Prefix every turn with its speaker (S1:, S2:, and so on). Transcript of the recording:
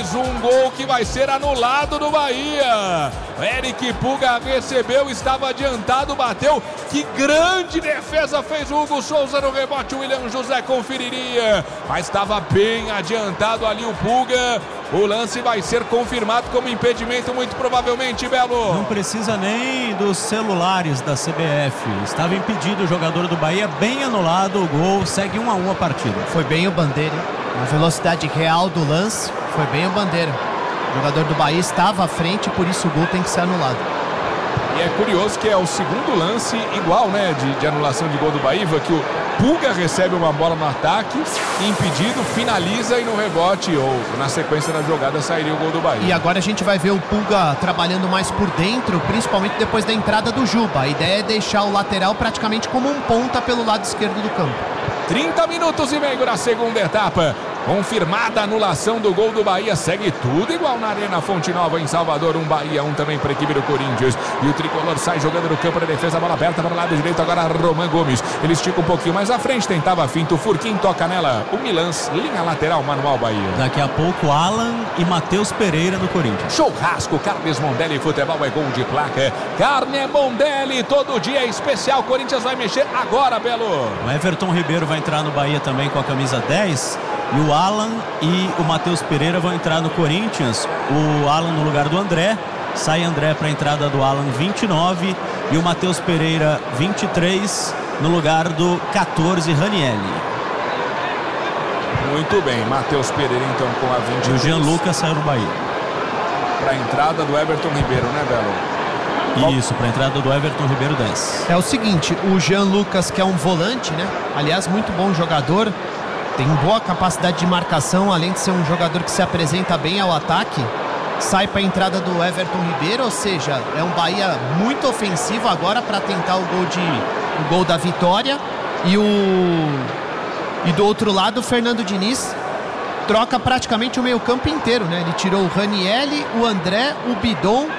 S1: Mais um gol que vai ser anulado no Bahia. Eric Puga recebeu, estava adiantado, bateu. Que grande defesa fez o Hugo Souza no rebote. O William José conferiria, mas estava bem adiantado ali o Puga. O lance vai ser confirmado como impedimento, muito provavelmente, Belo.
S2: Não precisa nem dos celulares da CBF. Estava impedido o jogador do Bahia, bem anulado o gol. Segue 1-1 a partida.
S3: Foi bem o Bandeira. Na velocidade real do lance, foi bem o Bandeira. O jogador do Bahia estava à frente, por isso o gol tem que ser anulado.
S1: E é curioso que é o segundo lance igual, né, de anulação de gol do Bahia, que o Puga recebe uma bola no ataque, impedido, finaliza e no rebote ou na sequência da jogada sairia o gol do Bahia.
S3: E agora a gente vai ver o Puga trabalhando mais por dentro, principalmente depois da entrada do Juba. A ideia é deixar o lateral praticamente como um ponta pelo lado esquerdo do campo.
S1: 30 minutos e meio na segunda etapa. Confirmada a anulação do gol do Bahia. Segue tudo igual na Arena Fonte Nova em Salvador. Um Bahia, um também para a equipe do Corinthians. E o tricolor sai jogando no campo da defesa. Bola aberta para o lado direito. Agora Roman Gomes. Ele estica um pouquinho mais à frente. Tentava a finta. O Furquim toca nela. O Milans, linha lateral, manual Bahia.
S2: Daqui a pouco Alan e Matheus Pereira no Corinthians.
S1: Churrasco, Carnes Mondelli. Futebol é gol de placa. Carne Mondelli. Todo dia é especial. Corinthians vai mexer agora, Belo.
S2: O Everton Ribeiro vai entrar no Bahia também com a camisa 10. E o Alan e o Matheus Pereira vão entrar no Corinthians. O Alan no lugar do André. Sai André para a entrada do Alan, 29. E o Matheus Pereira, 23. No lugar do 14, Ranielli.
S1: Muito bem, Matheus Pereira então com a 23.
S2: E o Jean Lucas saiu no Bahia.
S1: Para a entrada do Everton Ribeiro, né, Belo?
S2: Isso, para a entrada do Everton Ribeiro, 10.
S3: É o seguinte, o Jean Lucas, que é um volante, né? Aliás, muito bom jogador. Tem boa capacidade de marcação, além de ser um jogador que se apresenta bem ao ataque. Sai para a entrada do Everton Ribeiro, ou seja, é um Bahia muito ofensivo agora para tentar o gol da vitória. E do outro lado, o Fernando Diniz troca praticamente o meio-campo inteiro, né? Ele tirou o Ranielli, o André, o Bidon